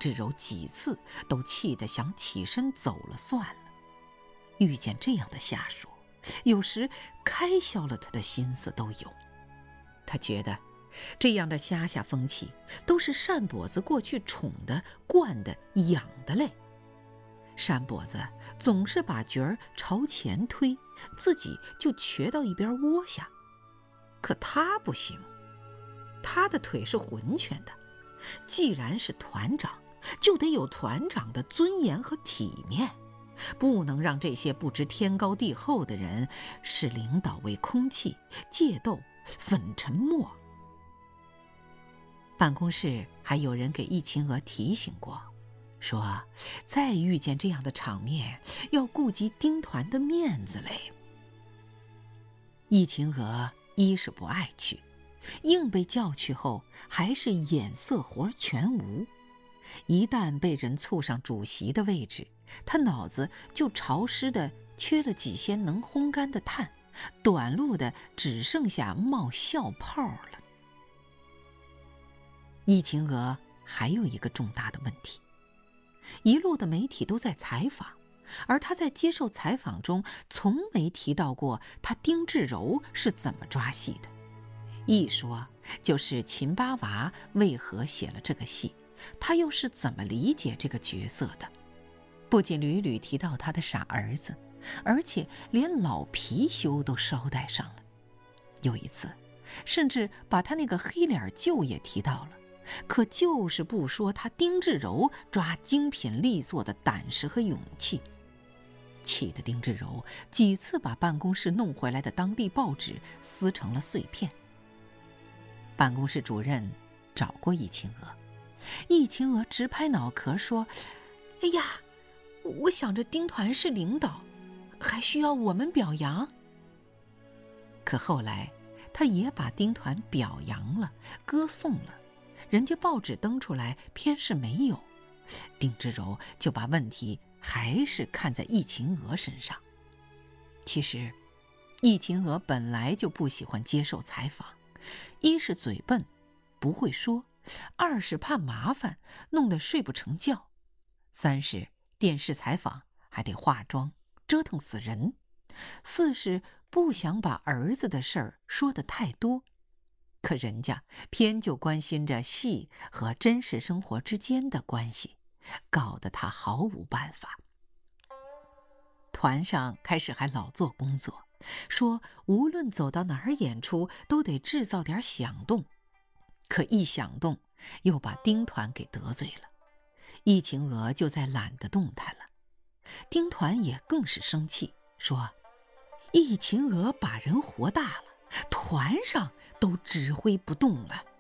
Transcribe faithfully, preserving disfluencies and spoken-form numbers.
志柔几次都气得想起身走了算了。遇见这样的下属，有时开销了他的心思都有。他觉得这样的乡下风气都是单伯子过去宠的、惯的、养的嘞。单伯子总是把角儿朝前推，自己就瘸到一边窝下。可他不行，他的腿是浑全的，既然是团长，就得有团长的尊严和体面，不能让这些不知天高地厚的人视领导为空气，借斗粉尘沫。办公室还有人给易秦娥提醒过，说再遇见这样的场面，要顾及丁团的面子嘞。易秦娥一是不爱去，硬被叫去后还是眼色活全无。一旦被人簇上主席的位置，他脑子就潮湿的缺了几些能烘干的炭，短路的只剩下冒笑泡了。易秦娥还有一个重大的问题，一路的媒体都在采访，而他在接受采访中从没提到过他丁志柔是怎么抓戏的。一说就是秦八娃为何写了这个戏，他又是怎么理解这个角色的。不仅屡屡提到他的傻儿子，而且连老貔貅都捎带上了。有一次甚至把他那个黑脸舅也提到了，可就是不说他丁志柔抓精品力作的胆识和勇气。气得丁志柔几次把办公室弄回来的当地报纸撕成了碎片。办公室主任找过易秦娥，易秦娥直拍脑壳说：哎呀，我想着丁团是领导，还需要我们表扬。可后来他也把丁团表扬了，歌颂了，人家报纸登出来偏是没有，丁志柔就把问题还是看在易秦娥身上。其实易秦娥本来就不喜欢接受采访，一是嘴笨不会说，二是怕麻烦弄得睡不成觉，三是电视采访还得化妆折腾死人，四是不想把儿子的事儿说得太多。可人家偏就关心着戏和真实生活之间的关系，搞得他毫无办法。团上开始还老做工作，说无论走到哪儿演出都得制造点响动，可一响动又把丁团给得罪了，易秦娥就再懒得动弹了。丁团也更是生气，说易秦娥把人活大了，团上都指挥不动了。